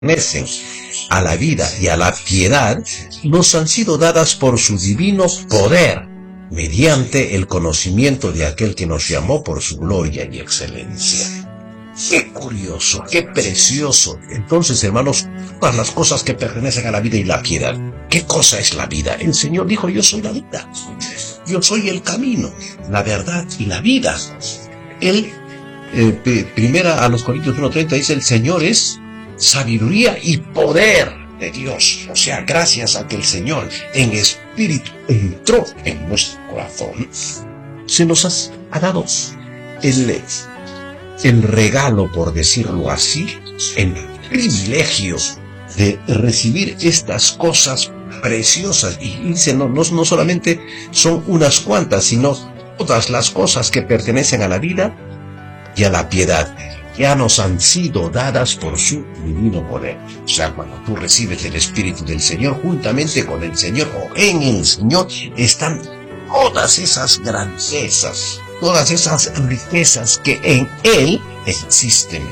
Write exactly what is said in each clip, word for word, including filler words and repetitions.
pertenecen a la vida y a la piedad, nos han sido dadas por su divino poder, mediante el conocimiento de aquel que nos llamó por su gloria y excelencia. ¡Qué curioso, qué precioso! Entonces, hermanos, todas las cosas que pertenecen a la vida y la piedad. ¿Qué cosa es la vida? El Señor dijo, yo soy la vida. Yo soy el camino, la verdad y la vida. Él, eh, primera a los Corintios uno treinta dice, el Señor es sabiduría y poder de Dios. O sea, gracias a que el Señor en espíritu entró en nuestro corazón, se nos ha, ha dado el, el regalo, por decirlo así, el privilegio de recibir estas cosas preciosas. Y dice, no, no, no solamente son unas cuantas, sino todas las cosas que pertenecen a la vida y a la piedad, ya nos han sido dadas por su divino poder. O sea, cuando tú recibes el Espíritu del Señor, juntamente con el Señor o en el Señor, están todas esas grandezas, todas esas riquezas que en Él existen.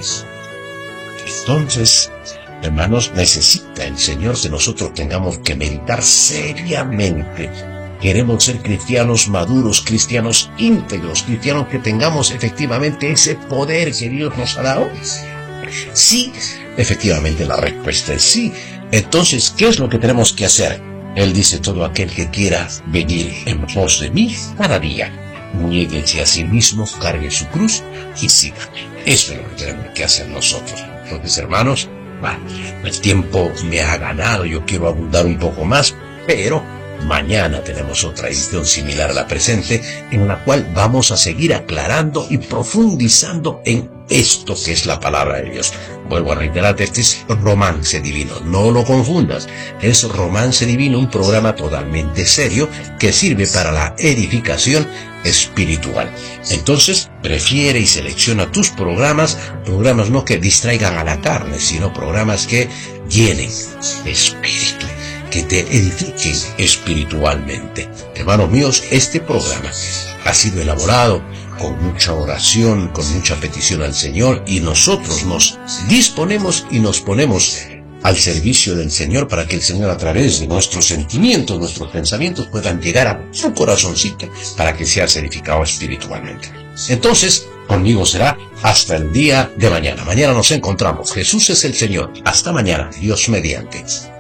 Entonces, hermanos, necesita el Señor que nosotros tengamos que meditar seriamente. Queremos ser cristianos maduros, cristianos íntegros, cristianos que tengamos efectivamente ese poder que Dios nos ha dado. Sí, efectivamente la respuesta es sí. Entonces, ¿qué es lo que tenemos que hacer? Él dice, todo aquel que quiera venir en pos de mí cada día, niéguese a sí mismo, cargue su cruz y sígame. Eso es lo que tenemos que hacer nosotros. Entonces, hermanos, bueno, el tiempo me ha ganado, yo quiero abundar un poco más, pero mañana tenemos otra edición similar a la presente, en la cual vamos a seguir aclarando y profundizando en esto que es la palabra de Dios. Vuelvo a reiterarte, este es Romance Divino, no lo confundas. Es Romance Divino, un programa totalmente serio que sirve para la edificación espiritual. Entonces, prefiere y selecciona tus programas, programas no que distraigan a la carne, sino programas que llenen de espíritu, que te edifiquen espiritualmente. Hermanos míos, este programa ha sido elaborado con mucha oración, con mucha petición al Señor, y nosotros nos disponemos y nos ponemos al servicio del Señor para que el Señor, a través de nuestros sentimientos, nuestros pensamientos, puedan llegar a su corazoncito para que seas edificado espiritualmente. Entonces, conmigo será hasta el día de mañana. Mañana nos encontramos. Jesús es el Señor. Hasta mañana, Dios mediante.